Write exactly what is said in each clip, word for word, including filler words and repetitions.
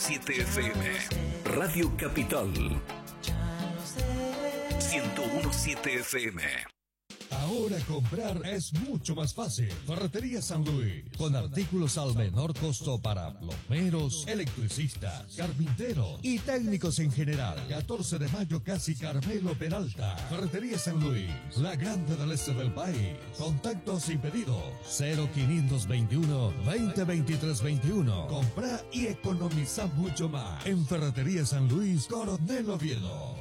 siete F M. Radio Capital. ciento uno punto siete F M. Ahora comprar es mucho más fácil. Ferretería San Luis, con artículos al menor costo para plomeros, electricistas, carpinteros y técnicos en general. catorce de mayo, casi Carmelo Peralta. Ferretería San Luis, la grande del este del país. Contactos y pedidos cero quinientos veintiuno, veinte veintitrés veintiuno. Compra y economiza mucho más en Ferretería San Luis, Coronel Oviedo.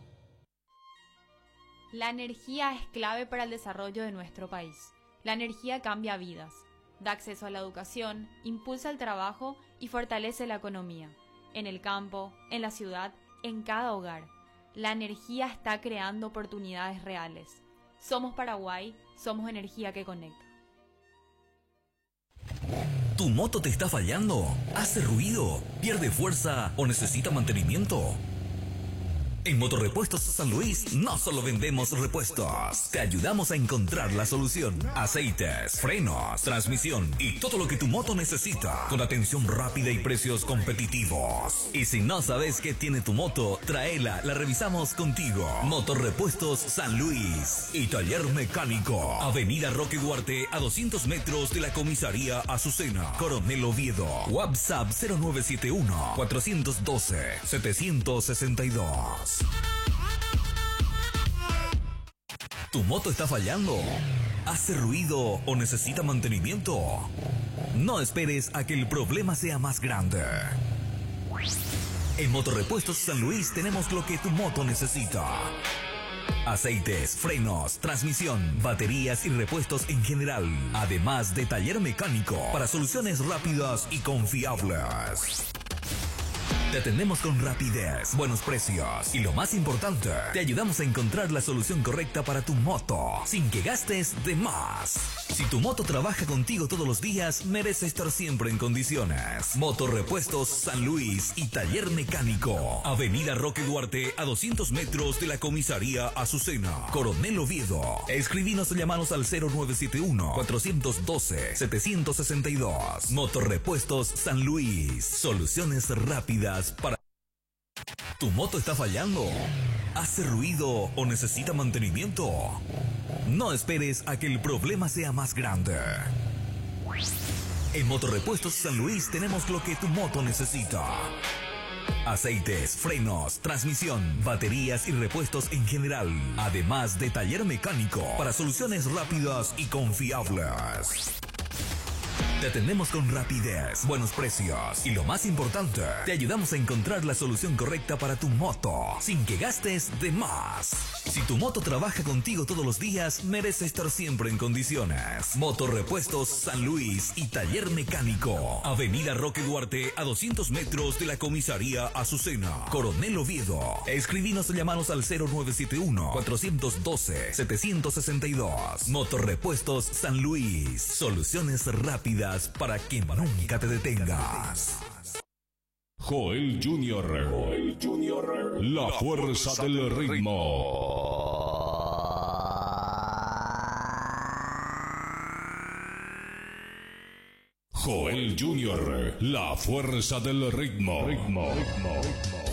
La energía es clave para el desarrollo de nuestro país. La energía cambia vidas, da acceso a la educación, impulsa el trabajo y fortalece la economía. En el campo, en la ciudad, en cada hogar. La energía está creando oportunidades reales. Somos Paraguay, somos energía que conecta. ¿Tu moto te está fallando? ¿Hace ruido? ¿Pierde fuerza o necesita mantenimiento? En Motorrepuestos San Luis no solo vendemos repuestos, te ayudamos a encontrar la solución. Aceites, frenos, transmisión y todo lo que tu moto necesita, con atención rápida y precios competitivos. Y si no sabes qué tiene tu moto, tráela, la revisamos contigo. Motorrepuestos San Luis y Taller Mecánico, Avenida Roque Duarte, a doscientos metros de la comisaría Azucena, Coronel Oviedo. WhatsApp cero nueve siete uno, cuatro uno dos, siete seis dos. ¿Tu moto está fallando? ¿Hace ruido o necesita mantenimiento? No esperes a que el problema sea más grande. En Motorrepuestos San Luis tenemos lo que tu moto necesita. Aceites, frenos, transmisión, baterías y repuestos en general. Además de taller mecánico para soluciones rápidas y confiables. Te atendemos con rapidez, buenos precios y lo más importante, te ayudamos a encontrar la solución correcta para tu moto, sin que gastes de más. Si tu moto trabaja contigo todos los días, merece estar siempre en condiciones. Motorrepuestos San Luis y Taller Mecánico, Avenida Roque Duarte, a doscientos metros de la comisaría Azucena, Coronel Oviedo. Escribinos o llamanos al cero nueve siete uno, cuatro uno dos, siete seis dos. Motorrepuestos San Luis, soluciones rápidas para... ¿Tu moto está fallando? ¿Hace ruido o necesita mantenimiento? No esperes a que el problema sea más grande. En Motorrepuestos San Luis tenemos lo que tu moto necesita. Aceites, frenos, transmisión, baterías y repuestos en general. Además de taller mecánico para soluciones rápidas y confiables. Te atendemos con rapidez, buenos precios y lo más importante, te ayudamos a encontrar la solución correcta para tu moto, sin que gastes de más. Si tu moto trabaja contigo todos los días, merece estar siempre en condiciones. Motorrepuestos San Luis y Taller Mecánico, Avenida Roque Duarte, a doscientos metros de la comisaría Azucena, Coronel Oviedo. Escribinos o llamanos al cero nueve siete uno, cuatro uno dos, siete seis dos. Motorrepuestos San Luis, soluciones rápidas para que nunca te detengas. Joel Junior Joel Junior La fuerza del ritmo. Joel Junior La fuerza del ritmo. Ritmo, ritmo, ritmo.